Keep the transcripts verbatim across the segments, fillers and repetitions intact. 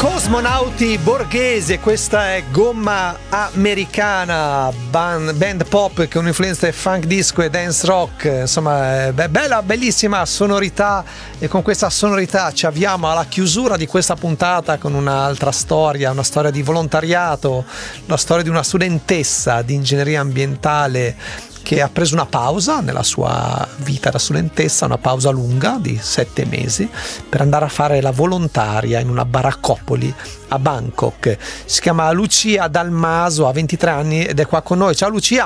Cosmonauti Borghese, questa è Gomma Americana, band, band pop che un'influenza è funk disco e dance rock, insomma è bella, bellissima sonorità, e con questa sonorità ci avviamo alla chiusura di questa puntata con un'altra storia, una storia di volontariato, la storia di una studentessa di ingegneria ambientale che ha preso una pausa nella sua vita da studentessa, una pausa lunga di sette mesi, per andare a fare la volontaria in una baraccopoli a Bangkok. Si chiama Lucia Dalmaso, ha ventitré anni ed è qua con noi. Ciao Lucia!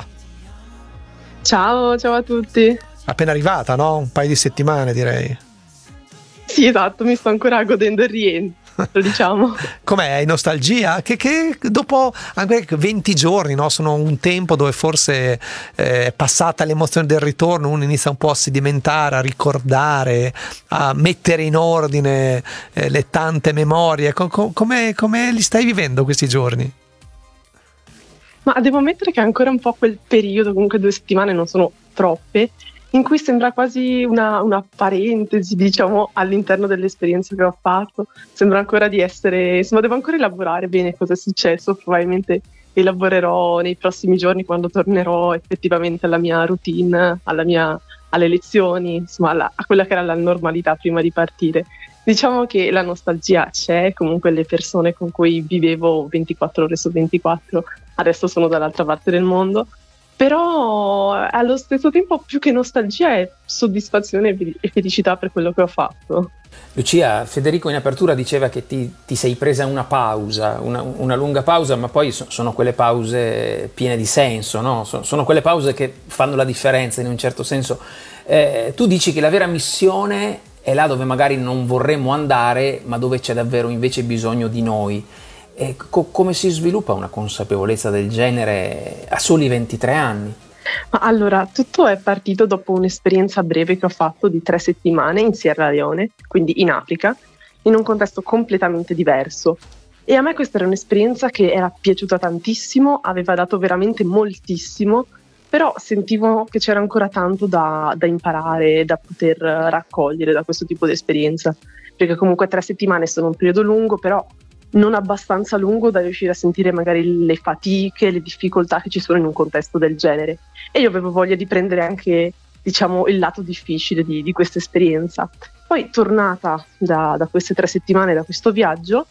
Ciao, ciao a tutti! Appena arrivata, no? Un paio di settimane direi. Sì, esatto, mi sto ancora godendo il rientro, diciamo. Com'è? Hai nostalgia? Che, che dopo anche venti giorni, no? Sono un tempo dove forse eh, è passata l'emozione del ritorno, uno inizia un po' a sedimentare, a ricordare, a mettere in ordine eh, le tante memorie. Com- come, come li stai vivendo questi giorni? Ma devo ammettere che è ancora un po' quel periodo, comunque due settimane non sono troppe, in cui sembra quasi una, una parentesi, diciamo, all'interno dell'esperienza che ho fatto. Sembra ancora di essere, insomma, devo ancora elaborare bene cosa è successo, probabilmente elaborerò nei prossimi giorni quando tornerò effettivamente alla mia routine, alla mia, alle lezioni, insomma, alla, a quella che era la normalità prima di partire. Diciamo che la nostalgia c'è, comunque le persone con cui vivevo ventiquattro ore su ventiquattro adesso sono dall'altra parte del mondo. Però allo stesso tempo più che nostalgia è soddisfazione e felicità per quello che ho fatto. Lucia, Federico in apertura diceva che ti, ti sei presa una pausa, una, una lunga pausa, ma poi so, sono quelle pause piene di senso, no? So, sono quelle pause che fanno la differenza in un certo senso. Eh, tu dici che la vera missione è là dove magari non vorremmo andare, ma dove c'è davvero invece bisogno di noi. E co- come si sviluppa una consapevolezza del genere a soli ventitré anni? Ma allora, tutto è partito dopo un'esperienza breve che ho fatto di tre settimane in Sierra Leone, quindi in Africa, in un contesto completamente diverso. E a me questa era un'esperienza che era piaciuta tantissimo, aveva dato veramente moltissimo, però sentivo che c'era ancora tanto da, da imparare, da poter raccogliere da questo tipo di esperienza, perché comunque tre settimane sono un periodo lungo, però non abbastanza lungo da riuscire a sentire magari le fatiche, le difficoltà che ci sono in un contesto del genere. E io avevo voglia di prendere anche, diciamo, il lato difficile di, di questa esperienza. Poi, tornata da, da queste tre settimane, da questo viaggio,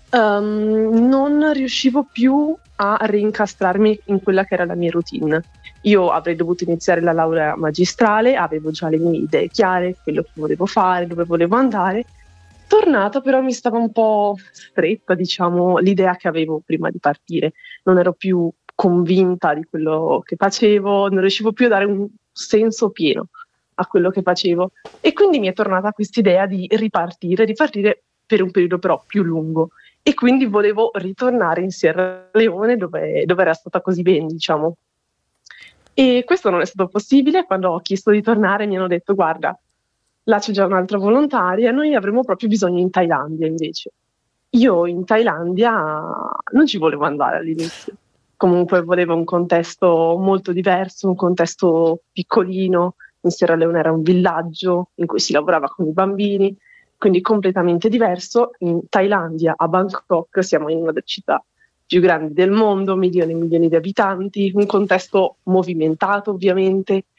um, non riuscivo più a rincastrarmi in quella che era la mia routine. Io avrei dovuto iniziare la laurea magistrale, avevo già le mie idee chiare, quello che volevo fare, dove volevo andare. Tornata però mi stava un po' stretta, diciamo, l'idea che avevo prima di partire. Non ero più convinta di quello che facevo, non riuscivo più a dare un senso pieno a quello che facevo. E quindi mi è tornata quest'idea di ripartire, ripartire per un periodo però più lungo. E quindi volevo ritornare in Sierra Leone dove, dove era stata così bene, diciamo. E questo non è stato possibile. Quando ho chiesto di tornare mi hanno detto: guarda, là c'è già un'altra volontaria, noi avremo proprio bisogno in Thailandia invece. Io in Thailandia non ci volevo andare all'inizio, comunque volevo un contesto molto diverso, un contesto piccolino. In Sierra Leone era un villaggio in cui si lavorava con i bambini, quindi completamente diverso. In Thailandia, a Bangkok, siamo in una delle città più grandi del mondo, milioni e milioni di abitanti, un contesto movimentato ovviamente,